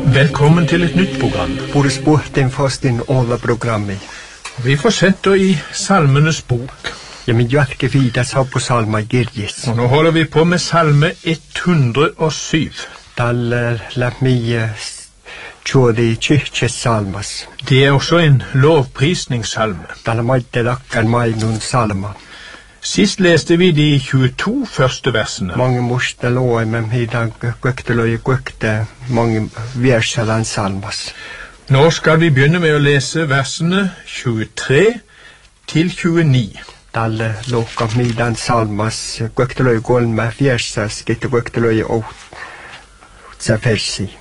Velkommen til et nytt program. Hvor sporten fast in alla programmet. Vi fortsetter i Salmenes bok. Ja, min Jørke Vidas har på salma Girgis. Og nå holder vi på med salme 107. Tal la mi tjodi kyrkjes salmas. Det er også en lovprisningssalme. Tal maite lakkar mai nun salma. Sist leste vi de 22 første versene. Mange musta loi, men hidan gøkte mange versalan salmas. Nå skal vi begynne med å lese versene 23 til 29. Tal loka midan salmas gøkteløy golma fjersas gitte gøkteløy og versi.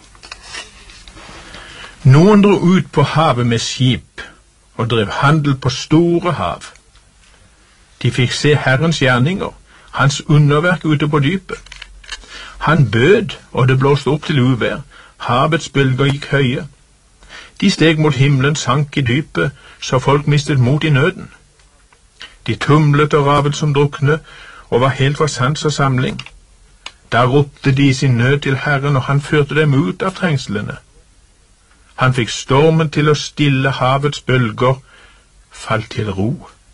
Noen dro ut på havet med skip og drev handel på store hav. De fikk se Herrens gjerninger, hans underverk ute på dypet. Han bød, og det blåste opp til uvær. Havets bølger gikk høye. De steg mot himmelen, sank i dypet, så folk mistet mot i nøden. De tumlet og ravet som drukne, og var helt for sans og samling. Da ropte de sin nød til Herren, og han førte dem ut av trengslene. Han fikk stormen til å stille havets bølger, falt til ro.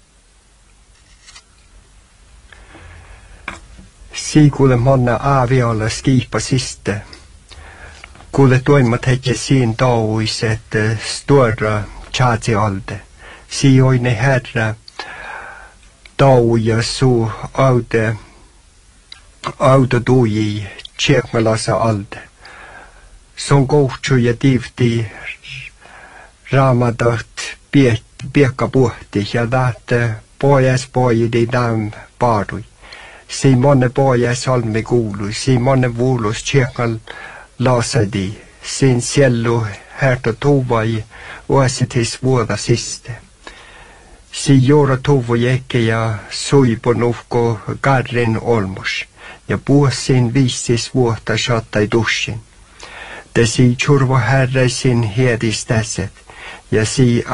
Si kuule manna aviolla skipa siste. Kuule toimat hetje siin tauiset stora tjatsi alde. Si oine herra tauja su auto tuji tjekmalasa alde. Son kohtsu ja tivti raamadat piekka puhti ja tahte pojas pojidi dam paarui. Si monne poja salmi kuului, si monne vuulus tjekal lasadi, sin siellu härto tuvai uasitis vuoda siste. Si juura tuvu jekke ja suipu nufko karrin olmus, ja puhsin viisis vuotta sattai dussin. Te si tjurvo herreisin hiedis täset, ja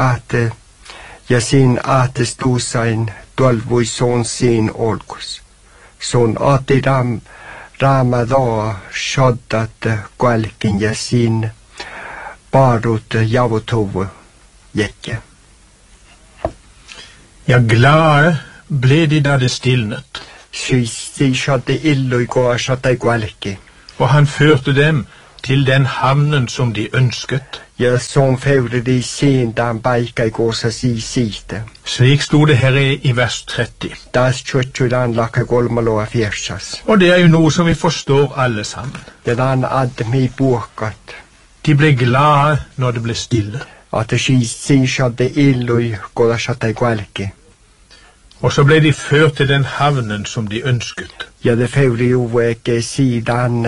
siin aates tuusain tuolvui soon siin olkus. Sun aati raamadaa shoddat kuälkin ja siin paarut javutuvu jekke. Ja, glade ble de da det stilnet. Si shodde illu i går shodda i kuälki. Og han førte dem til den havnen som de ønsket. Ja, som førte de sin dan baika i gåsa si site. Slik stod det her i vers 30. Das tjutjudan laka golmaloa fjersas. Og det er jo noe som vi forstår alle sammen. Ja, dan admi buokat. De ble glade når det ble stille. At si shodde illu i går shodda i kuälki. Og så ble de ført til den havnen som de ønsket. Ja, det førte jo ikke si dan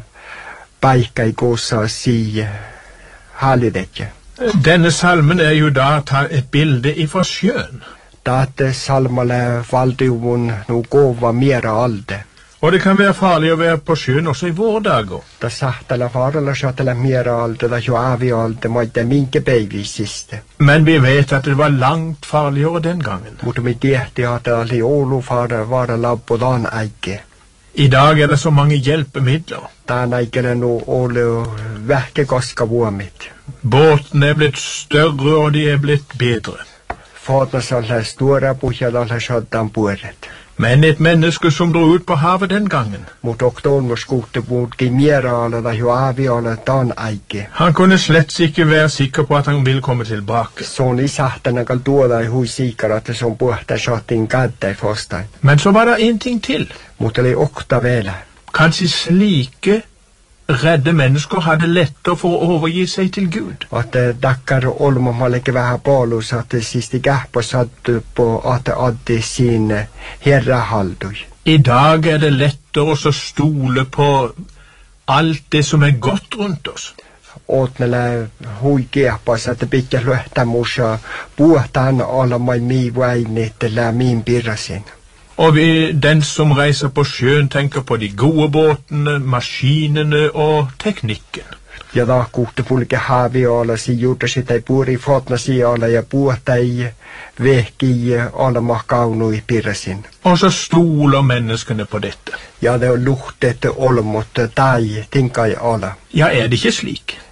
baika i gåsa si halidekje. Denne salmen er jo da et bilde ifra sjøen. Dette salmale valde jo no gåva mera alde. Og det kan være farlig å være på sjøen også i våre dager. Da sahtala farala sahtala mera alde, da jo avi alde, maite minke beigli siste. Men vi vet at det var langt farligere den gangen. Mutta mi tiehti at ali olu vara labbo dan eike. I dag er det så mange hjelpemidler. Dan eikele no olu vähkekoska vuomit. Båtene er blitt større og de er blitt bedre. Fadna salla stora puhjadalla shoddan pueret. Men et menneske som dro ut på havet den gangen, Mut oktoon skutte puutki mieraala da jo aviala dan eike. han kunne slett ikke være sikker på at han ville komme tilbake. Son isahtanakal tuoda i hui siikaratte son puhta shottin kaddai fostain. Men så var det en ting til. Mutta oli okta vielä. Kanskje slike redde mennesker hadde lettere for å overgi seg til Gud. At dakkar olmamalleke vähän paalus, at sisti kähpä sattu på at addi sin herra haldui. I dag er det lettere å stole på alt det som er godt rundt oss. Ootnele hui kiehpas, at pitkä löhtämusa puhtaan olamai mii vainit lää miin pirrasin. Og den som reiser på sjøen tenker på de gode båtene, maskinene og teknikken. Ja da kuhte pulke haavioala si juuta sitä puuri fotna siala ja puhta i vehki alama kaunui pirrasin. Og så stoler menneskene på dette. Ja, det luhtet olmot tai tinkai ala. Ja, er det ikke slik?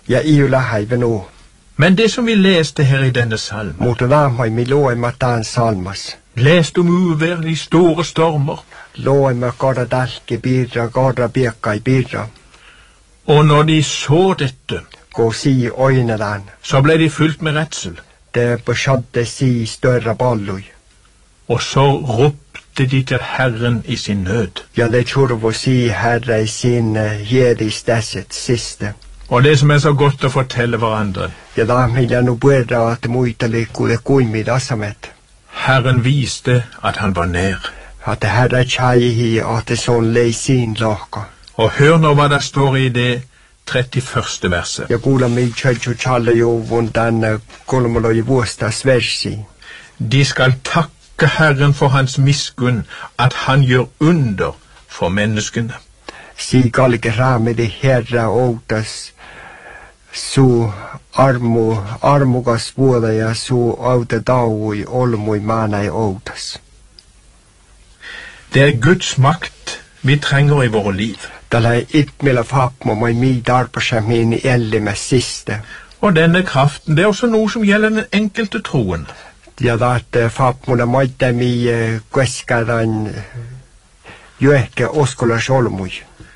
Ja iula haive nu. Men det som vi leste her i denne salmen, Mutta laamai loema taan salmas. leste om uvær, de store stormer, Loema korra dalki birra, korra piekkai birra. og når de så dette, Ko si oinelan. så ble de fylt med redsel, Det beskjadde si større ballui. og så ropte de til Herren i sin nød. Ja det tjurvo si herre i sin gjeristasset siste. Og det som er så godt å fortelle hverandre, Ja da vil nu börja att muitaliku det kuimid asamet. Herren viste at han var nær. Att herre tjaihi att det sån lei sin laka. Og hør nå hva det står i det 31. verset. Ja kuulla mi tjaju tjalle jo vundan kolmoloi vuostas versi. De skal takke Herren for hans miskunn, at han gjør under for menneskene. Si kalke raamidi herra outas su armukas vuoda ja su auta taui olmui maanai outas. Det er Guds makt vi trenger i våre liv. Tällä itmillä fapmo mai mi tarpasa min ellimme siste. Og denne kraften, det er også noe som gjelder den enkelte troen. Ja that fapmuna maita mi kueskadan joehke oskolas olmui.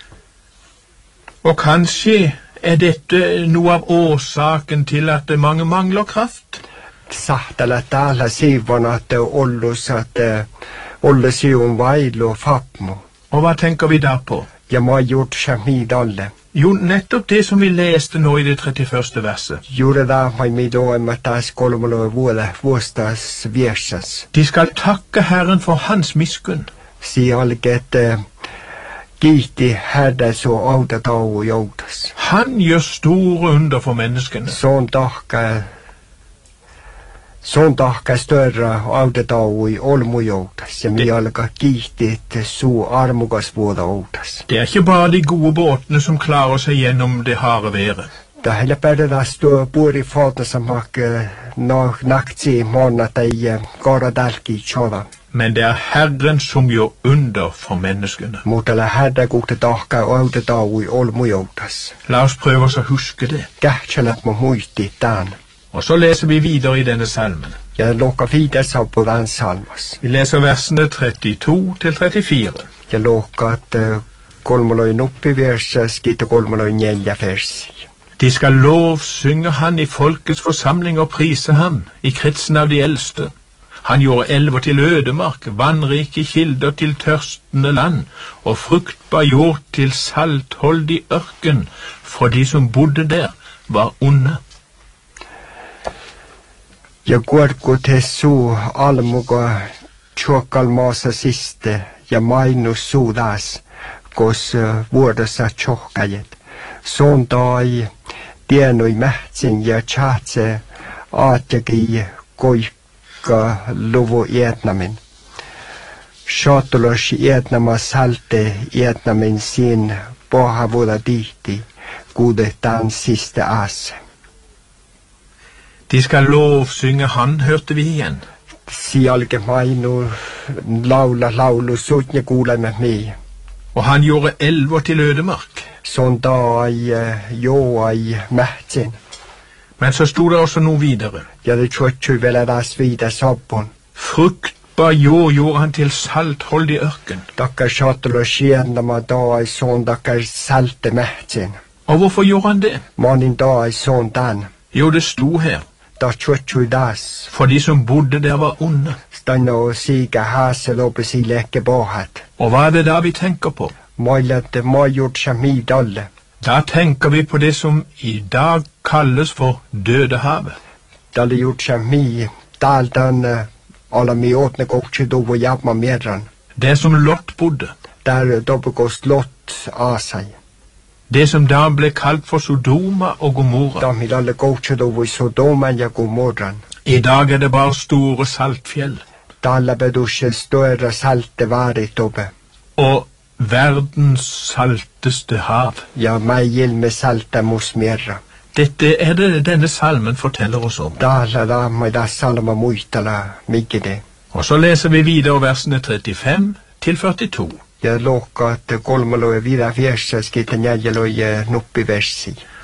Og kanskje er dette noe av årsaken til at mange mangler kraft. Sahtala täällä siivon att ollus att ollus siivon vailu fapmo. Og hva tenker vi da på? Ja mä gjort shamid alle. Jo, nettopp det som vi leste nå i det 31. verset. Juuri da mai mi doema taas kolmolo vuostas viersas. De skal takke Herren for hans miskunn. Si alket kiitti herra så auta tau joutas. Han gjør store under for menneskene. Sån tahka större auta tau i olmu joutas. Ja mi alka kiitti su armukas vuoda outas. Det er ikke bare de gode båtene som klarer seg gjennom det harde været. Da heller bättre stå puri fotna som mak naktsi månata i karadalki choda. Men det er Herren som gjør under for menneskene. Mutta la herra kuutte tahka auta tau i olmu joutas. La oss prøve oss å huske det. Kähtselet mo muisti tän. Og så leser vi videre i denne salmen. Ja lokka fides av på den salmas. Vi leser versene 32 til 34. Ja lokka at kolmoloi nuppi versas, kiitte kolmoloi 4 versi. De skal lovsynge han i folkets forsamling og prise ham i kretsen av de eldste. Han gjorde elver til ødemark, vannrike kilder til tørstende land, og fruktbar jord til saltholdig ørken, for de som bodde der var onde. Ja kuorku tessu almuga tjokal maasa siste, ja mainus suudas, kos vuodassa tjohkajet. Sontai tienui mähtsin ja tjaatse aatjaki koikka luvu Vietnamin. Shatulos Vietnama salte Vietnamin sin pohavuda tihti, kuudetaan siste aase. De skal lovsynge han, hørte vi igjen. Sialke mainu laulu sutnya kuulemme mi. Og han gjorde elver til ødemark. Sontai joai mähtsin. Men så stod det også noe videre. Ja det tjotju veledas vida sabbon. Fruktbar jord gjorde han til saltholdig ørken. Takkar shatulos Vietnama dai son takkar salte mähtsin. Og hvorfor gjorde han det? Manin dai son tan. Jo, det sto her. Da tjotju das. For de som bodde der var onde. Stanno siga haselopesi lekke bohat. Og hva er det da vi tenker på? Moilat mojut shamid alle. Da tenker vi på det som i dag kalles for Dødehavet. Dalle gjort shami daldan alla mi åtne kokche do vo jabma medran. Det som Lot bodde. Der dobbelkost Lot asai. Det som da ble kalt for Sodoma og Gomorra. Da mi dalle kokche do vo Sodoma ja Gomorran. I dag er det bare store saltfjell. Dalle bedusje større salte varit oppe. Og verdens salteste hav. Ja meg med salta musmerra. Dette er det denne salmen forteller oss om. Dalle da med da salma muitala mykje det. Og så leser vi videre versene 35 til 42. Ja lokka at kolmalo vida fjersa skitten jäljelo nuppi versi.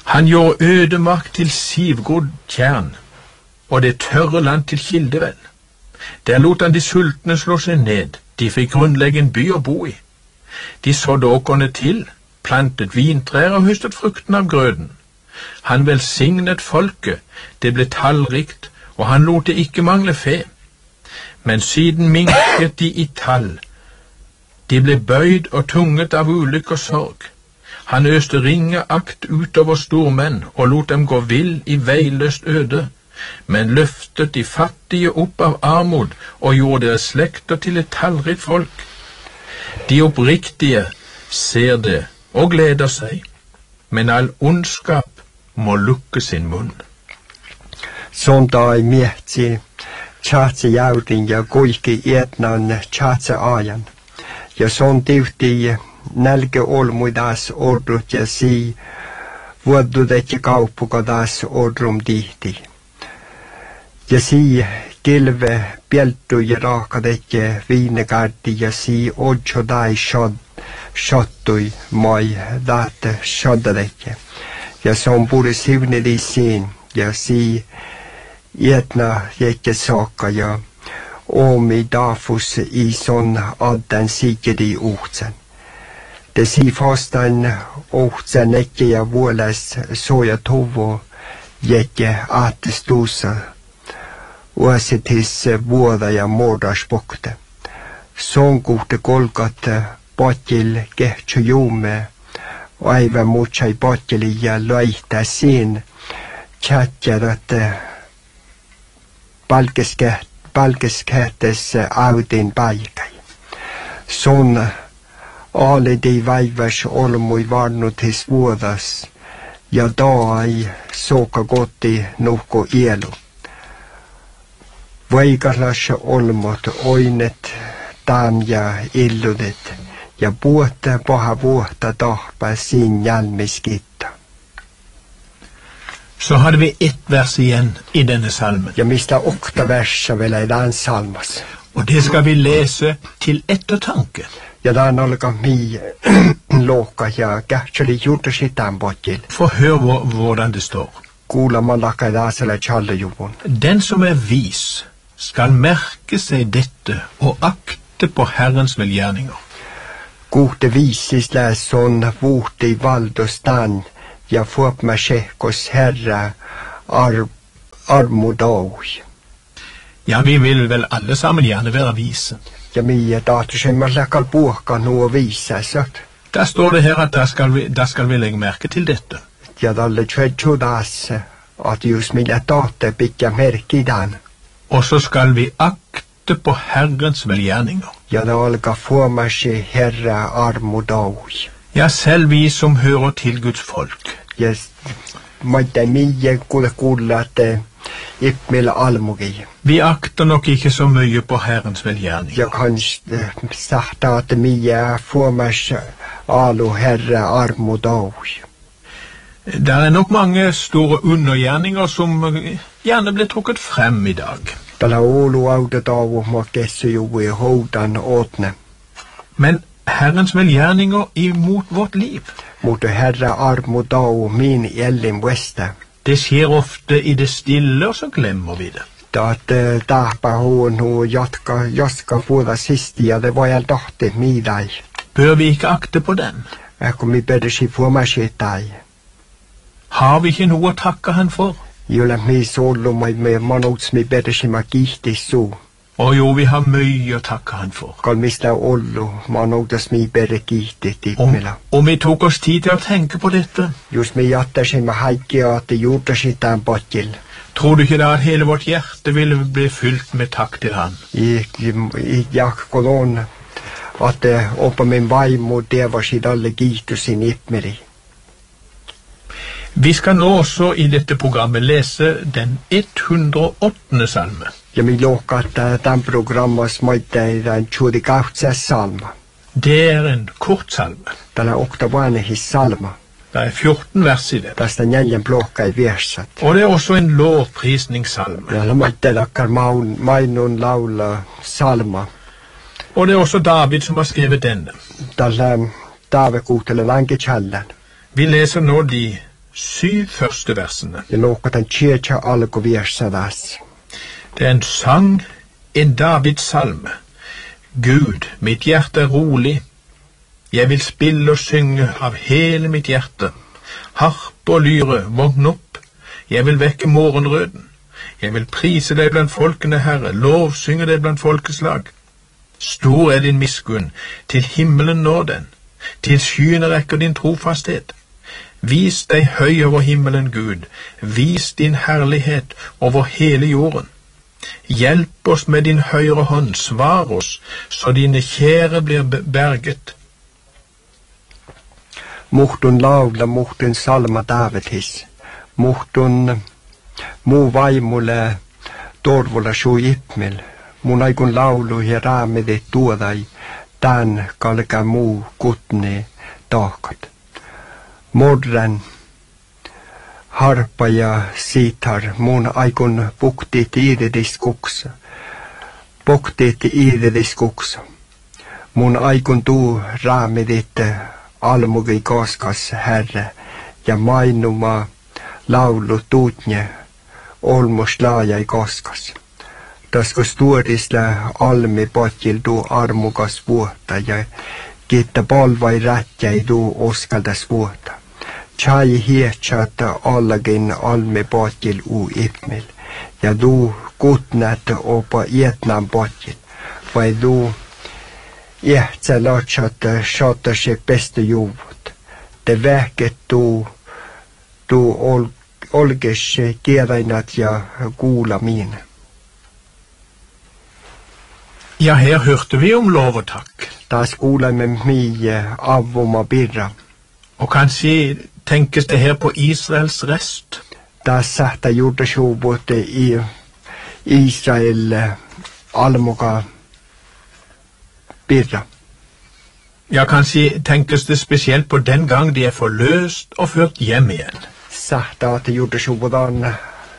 Han gjorde ødemark til sivgrodd tjern, og det tørre land til kildevann. Der lot han de sultne slå seg ned, de fikk grunnlegge en by å bo i. De sådde åkrene til, plantet vintrær og høstet frukten av grøden. Han velsignet folket, det ble tallrikt, og han lot det ikke mangle fe. Men siden minket de i tall. De ble bøyd og tunget av ulykke og sorg. Han øste ringeakt utover stormenn og lot dem gå vill i veiløst øde, men løftet de fattige opp av armod og gjorde deres slekter til et tallrikt folk. De oppriktige ser det og gleder seg, men all ondskap må lukke sin munn. Sånn da I mietsi, tjatse jaudin ja kuikki etnan tjatse ajan. Ja sånn tiuhti nälke olmuidas ordrut ja si vuodudet ja kauppukodas ordrum tihti. Ja si kilve pieltu ja raakadet ja viinekarti ja si odjodai shottui moi daate shoddadet. Ja sån borde sivnedi siin ja si etna jäkke saakka ja omi dafus I sån adden sikedi uhtsen. Det si fastan uhtsen ekki ja vuoles soja tovo jäkke aatestuussa uasitis vuoda ja mordaspokte. Sån kuhte kolkat potil kehtsä juume aivan mutsai potili ja loihtaa siin tjatjarat palkeskähtessä autin paikai. Son aalidi vaivas olmui varnutis vuodas ja daai soka kotti nuhko ielu. Vaikalassa olmot oinet tam ja illudet ja puhta paha vuotta tahpa sin jalmiskitta. Så hade vi ett vers igen I denne salmen. Ja mistä 8 verser vielä I den salmas. Och det ska vi läsa till eftertanke. Ja den olika mi loka ja kähtseli juurta sitään potjil. Få hör hvordan det står. Kuulemaan laka I daaselle tjallejuvun. Den som vis skal merke seg dette og akte på Herrens velgjerninger. Kuhte viisis läson vuhti valdostan ja fuopma shehkos herra armudaui. Ja, vi vil vel alle sammen gjerne være vise. Ja mie taatusemma läkal puhka nuo viisasot. Der står det her at der skal vi legge merke til dette. Ja dalle tvedjudas at just millä taatte pitkä merkki dan. Og så skal vi akte på Herrens velgjerninger. Ja det alkaa fuomasi herra armudaui. Ja, selv vi som hører til Guds folk. Ja maite mie kuulla at ippmillä almugi. Vi akter nok ikke så mye på Herrens velgjerninger. Ja kans sahtaa at mie fuomasi alu herra armudaui. Der nok mange store undergjerninger som gjerne blir trukket frem I dag. Tällä Oulu autotauvu mua kessyjuvui houdan åtne. Men Herrens velgjerninger imot vårt liv. Mutta herra armutau min elin västä. Det skjer ofte I det stille, og så glemmer vi det. Taat tahpa huonu jatka vuoda sisti ja det var tahti midai. Bør vi ikke akte på dem? Kun mi pedesi fuomasitai. Har vi ikke noe å takke han for? Jolle mi sollu me manuts mi pedesi ma kihtissu. Og jo, vi har mye å takke han for. Kal mistä ollu manutas mi pede kihtit ippmillä. Og vi tok oss tid til å tenke på dette. Just mi jattasin ma haikkia at juurtasitään potjil. Tror du ikke da at hele vårt hjerte ville bli fylt med takk til han? I jakkolon at oppa min vaimo devasi dalle kiihtusin ippmili. Vi skal nå også I dette programmet lese den 108. salme. Ja mi lohkat tämän programmas maittain den 28. salma. Det en kort salme. Tällä oktavanehis salma. Det 14 vers I det. Tästä 4 blokkai viersat. Og det også en lovprisningssalme. Ja maittain akkar mainun laula salma. Og det også David som har skrevet denne. Tällä Daave kuuntele lanke challan. Vi leser nå de 7 første versene. Ja luokaten tjecha alkuversadas. Det er en sang, en Davids salme. Gud, mitt hjerte er rolig. Jeg vil spille og synge av hele mitt hjerte. Harp og lyre, våkn opp. Jeg vil vekke morgenrøden. Jeg vil prise deg blant folkene, Herre, lovsynge deg blant folkeslag. Stor er din miskunn, til himmelen når den. Til skyene rekker din trofasthet. Vis deg høy over himmelen, Gud. Vis din herlighet over hele jorden. Hjelp oss med din høyre hånd, svar oss, så dine kjære blir berget. Muhtun laula, muhtun salma Davidis. Muhtun muu vaimule torvulla suu ipmil. Mun aikun laulu ja raamidit tuodai, tän kalka muu kutni tahkat. Modren harpa ja sitar, mun aikun puktit iidediskuksa. Puktit iidediskuksa. Mun aikun tuu raamidit almugi koskas, Herre, ja mainuma laulu tuutnje olmus laajai koskas. Tasko stuorisle almi potjil tuu armukas vuotta ja kiitta polvai rätjäi tuu uskaldas vuotta. Chai hietsat allakin almi potjil uu ipmil ja tuu kutnät opa ietnan potjil vai tuu ihtsä lotsat shottashe peste juvut. Te vähket tuu olkes kierainat ja kuulamiin. Ja, her hørte vi om lov og takk. Taas kuulemme mie avvuma birra. Og kanskje tenkes det her på Israels rest. Taas sähtä juurdasuvut i Israel almuka birra. Ja, kanskje tenkes det spesielt på den gang de er forløst og ført hjem igjen. Sähtä at juurdasuvutaan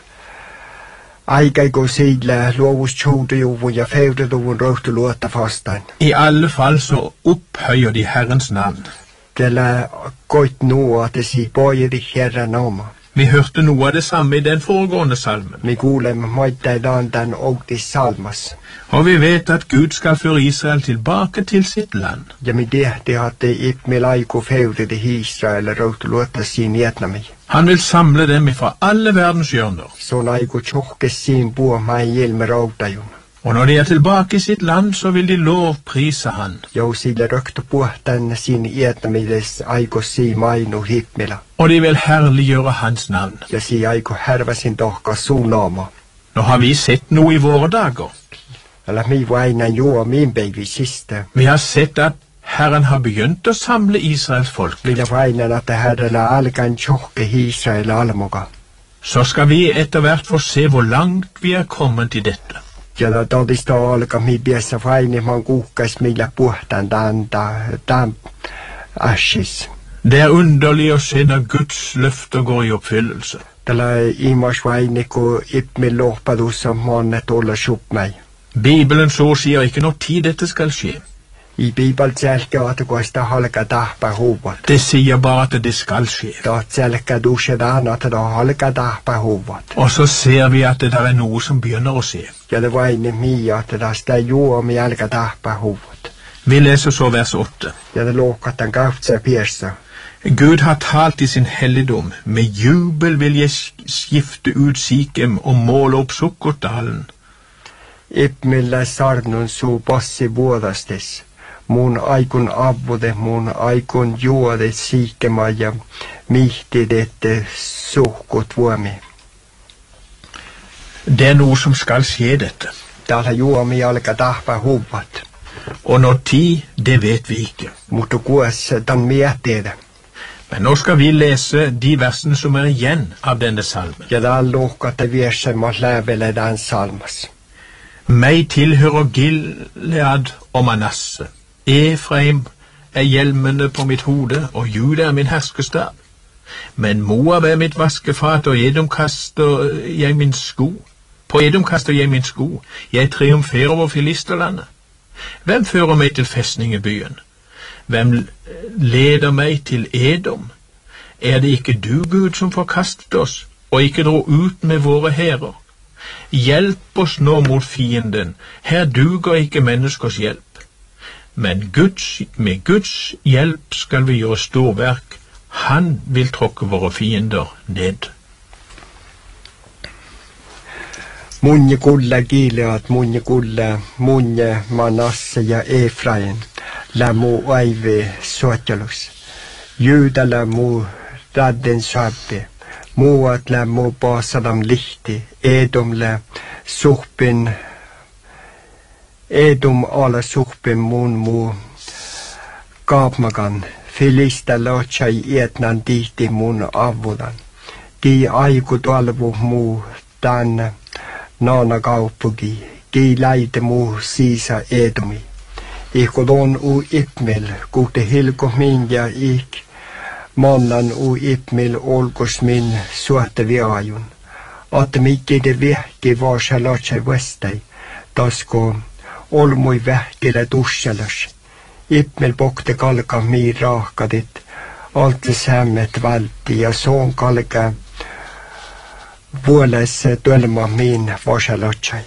aikaiko siille luovustjuudejuvu ja feudeduvun røhtuluotta fastain. I alle fall så opphøyer de Herrens navn. Tällä koit nuo at si pojeri Herran oma. Vi hørte noe av det samme i den foregående salmen. Me kuulemme moittaidan tän outis salmas. Og vi vet at Gud skal føre Israel tilbake til sitt land. Ja me tehti at ipmil aiku feudedi Israel røhtuluotta siin Vietnami. Han vil samle dem fra alle verdens hjørner. Son aiku tjohkes siin puo mai ilme rautajun. Og når de er tilbake i sitt land, så vil de lovprise han. Jou sille røktu puhtan siin Vietnamides aiku si mainu hipmila. Og de vil herliggjøre hans navn. Ja si aiku härväsin tohka suunama. Nå har vi sett noe i våre dager. Eller mi vaina juo min baby siste. Vi har sett at Herren har begynt å samle Israels folk. Minä vaina at herrella alkan tjohke Israel almuga. Så skal vi etter hvert få se hvor langt vi er kommet til dette. Ja todista alka mi biessä vaini man kuhkas millä puhtan tämän ashis. Det er underlig å se når Guds løfter går i oppfyllelse. Tällä imas vaini ku ipmi lohpadussa monnet olla supmai. Bibelen så sier ikke når tid dette skal skje. I Bibelen selkeä at koista halka tahpa huvat. Det sier bare at det skal skje. Da selkeä dusedan at da halka tahpa huvat. Og så ser vi at det er noe som begynner å se. Ja det vaini mi at da sta juo mi halka tahpa huvat. Vi leser så vers 8. Ja det lokatan kautsa piersa. Gud har talt i sin helligdom. Med jubel vil jeg skifte ut Sikem og måle opp Sukkotdalen. Ipmillä sarnun suu passi vuodastes. Mun aikun avvude, mun aikun juode Sikema ja mihtidette suhkut vuomi. Det er noe som skal skje dette. Täällä juomi alka tahpa huvat. Og når tid, det vet vi ikke. Mutta kuessa tan miettiedä. Men nå skal vi lese de versene som er igjen av denne salmen. Ja täällä luhkatte viersemmat lävele den salmas. Meg tilhører Gilead og Manasse. Efraim er hjelmene på mitt hode, og Juda er min herskestav. Men Moab er mitt vaskefat, og Edom kaster jeg min sko. På Edom kaster jeg min sko. Jeg triumferer over Filisterlandet. Hvem fører meg til festningebyen? Hvem leder meg til Edom? Er det ikke du, Gud, som forkastet oss, og ikke dro ut med våre hærer? Hjelp oss nå mot fienden, her duger ikke menneskers hjelp. Men med Guds hjelp skal vi gjøre storverk. Han vil tråkke våre fiender ned. Munje kulle Gilead, munje kulle, munje Manasse ja Efraim, lämmu aive soatjalus. Juda lämmu radden sabbe, muat lämmu Basalam lihti, Edom ala suhpin mun mu kaapmagan, Filista lotsai etnan tihti mun avudan. Ki aiku talvu mu tän naana kaupugi, ki läite mu siisa Edomi. Ihko don u ipmil, kuhte hilko min ja mannan u ipmil olkos min suhte viajun. Att mikki de vehki vaasa lotsai vestai, tasko olmui vähkile tusselas. Ipmil pokte kalka mii raahkadit, altis hämmet välti ja soon kalka vuoles tölma min vaasalotsai.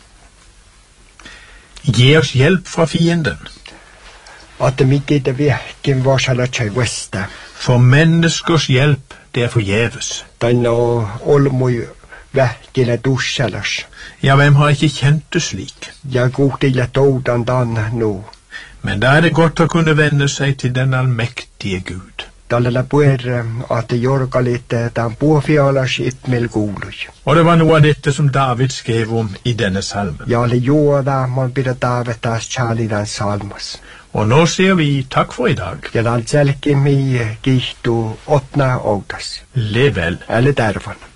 Gi oss hjelp fra fienden. At mikki de vehkin vaasalotsai vesta. For menneskers hjelp, det forgjeves. Tänne olmui vähkile tusselas. Ja, hvem har ikke kjent det slik? Ja kuhtille toudan dan nu. Men da er det godt å kunne vende seg til den allmektige Gud. Tällä puhutaan, että jorkalitte tämän puofialas ipmel kuului. Og det var noe av dette som David skrev om i denne salmen. Ja oli juoda, man pidä taavettaas Charlidan salmas. Og nå sier vi takk for i dag. Ja tämän selkimi kihtuu otna outas. Lev vel. Eller tervan.